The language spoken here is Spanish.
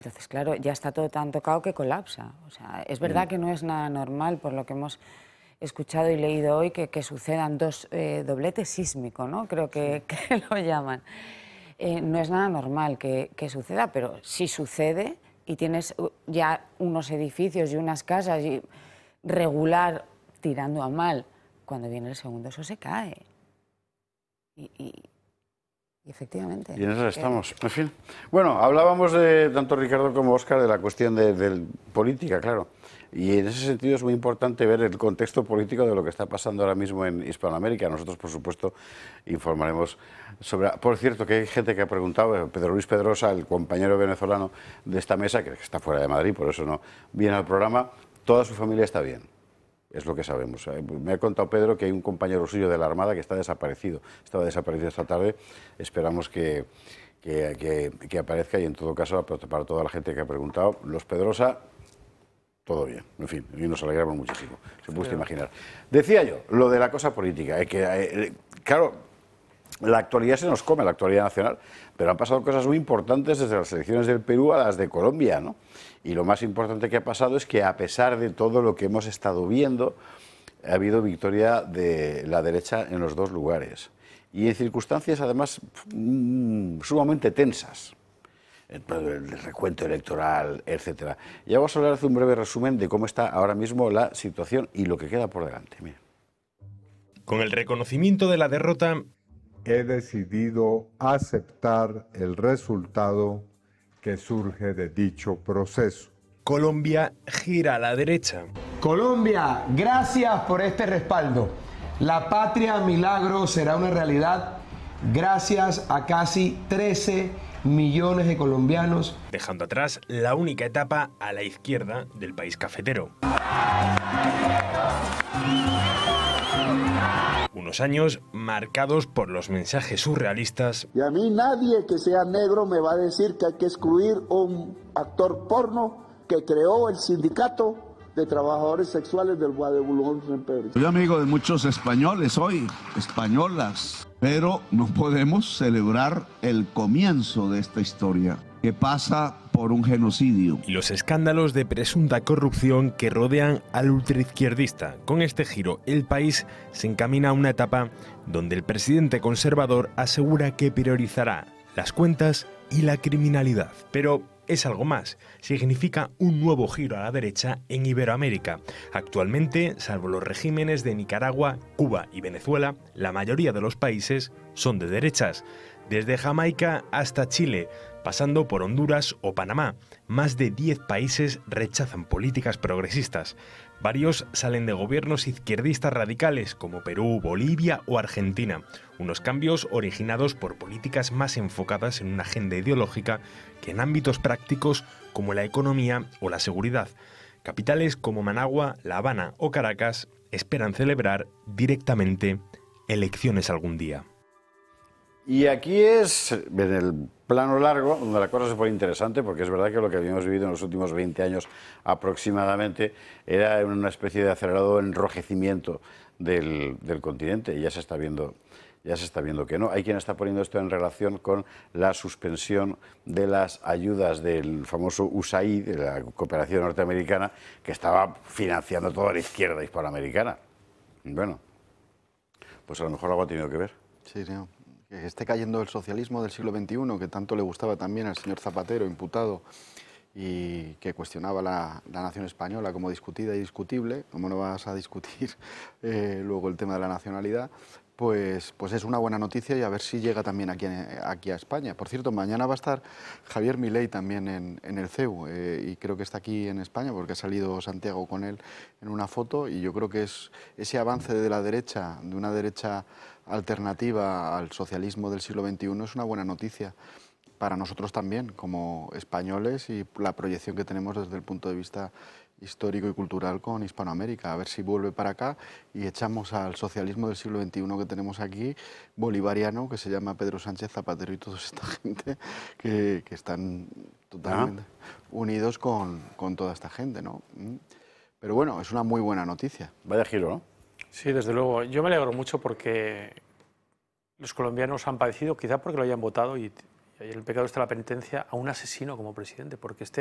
Entonces, claro, ya está todo tan tocado que colapsa. O sea, es verdad que no es nada normal, por lo que hemos escuchado y leído hoy, que sucedan dos dobletes sísmicos, ¿no? Creo que lo llaman. No es nada normal que suceda, pero si sucede y tienes ya unos edificios y unas casas y regular tirando a mal, cuando viene el segundo eso se cae. Y efectivamente. Y en eso estamos. En fin. Bueno, hablábamos de tanto Ricardo como Óscar de la cuestión de política, claro. Y en ese sentido es muy importante ver el contexto político de lo que está pasando ahora mismo en Hispanoamérica. Nosotros, por supuesto, informaremos sobre... Por cierto, que hay gente que ha preguntado, Pedro Luis Pedrosa, el compañero venezolano de esta mesa, que está fuera de Madrid, por eso no viene al programa, toda su familia está bien. Es lo que sabemos. Me ha contado Pedro que hay un compañero suyo de la Armada que está desaparecido. Estaba desaparecido esta tarde. Esperamos que aparezca y, en todo caso, para toda la gente que ha preguntado, los Pedrosa, todo bien. En fin, y nos alegramos muchísimo. Se puede imaginar. Decía yo, lo de la cosa política. Claro, la actualidad se nos come, la actualidad nacional, pero han pasado cosas muy importantes desde las elecciones del Perú a las de Colombia, ¿no? Y lo más importante que ha pasado es que, a pesar de todo lo que hemos estado viendo, ha habido victoria de la derecha en los dos lugares. Y en circunstancias, además, sumamente tensas. El recuento electoral, etcétera. Y vamos a hablar de un breve resumen de cómo está ahora mismo la situación y lo que queda por delante. Mira. Con el reconocimiento de la derrota, he decidido aceptar el resultado que surge de dicho proceso. Colombia gira a la derecha. Colombia, gracias por este respaldo. La patria milagro será una realidad gracias a casi 13 millones de colombianos. Dejando atrás la única etapa a la izquierda del país cafetero. Unos años marcados por los mensajes surrealistas. Y a mí nadie que sea negro me va a decir que hay que excluir un actor porno que creó el sindicato de trabajadores sexuales del Bois de Boulogne-Billancourt. Soy amigo de muchos españoles hoy, españolas, pero no podemos celebrar el comienzo de esta historia, que pasa por un genocidio. Y los escándalos de presunta corrupción que rodean al ultraizquierdista. Con este giro, el país se encamina a una etapa donde el presidente conservador asegura que priorizará las cuentas y la criminalidad. Pero es algo más. Significa un nuevo giro a la derecha en Iberoamérica. Actualmente, salvo los regímenes de Nicaragua, Cuba y Venezuela, la mayoría de los países son de derechas. Desde Jamaica hasta Chile, pasando por Honduras o Panamá, más de 10 países rechazan políticas progresistas. Varios salen de gobiernos izquierdistas radicales, como Perú, Bolivia o Argentina. Unos cambios originados por políticas más enfocadas en una agenda ideológica que en ámbitos prácticos como la economía o la seguridad. Capitales como Managua, La Habana o Caracas esperan celebrar directamente elecciones algún día. Y aquí es, en el plano largo, donde la cosa se pone interesante, porque es verdad que lo que habíamos vivido en los últimos 20 años aproximadamente era una especie de acelerado enrojecimiento del continente, y ya se está viendo que no. Hay quien está poniendo esto en relación con la suspensión de las ayudas del famoso USAID, de la cooperación norteamericana, que estaba financiando toda la izquierda hispanoamericana. Bueno, pues a lo mejor algo ha tenido que ver. Sí, no. Que esté cayendo el socialismo del siglo XXI, que tanto le gustaba también al señor Zapatero, imputado, y que cuestionaba la nación española como discutida y discutible. ¿Cómo no vas a discutir luego el tema de la nacionalidad? Pues es una buena noticia, y a ver si llega también aquí a España. Por cierto, mañana va a estar Javier Milei también en el CEU, y creo que está aquí en España porque ha salido Santiago con él en una foto, y yo creo que es ese avance de la derecha, de una derecha alternativa al socialismo del siglo XXI, es una buena noticia para nosotros también, como españoles, y la proyección que tenemos desde el punto de vista histórico y cultural con Hispanoamérica. A ver si vuelve para acá y echamos al socialismo del siglo XXI que tenemos aquí, bolivariano, que se llama Pedro Sánchez, Zapatero y toda esta gente que están totalmente unidos con toda esta gente, ¿no? Pero bueno, es una muy buena noticia. Vaya giro, ¿no? Sí, desde luego. Yo me alegro mucho porque los colombianos han padecido, quizá porque lo hayan votado y y el pecado está la penitencia a un asesino como presidente, porque este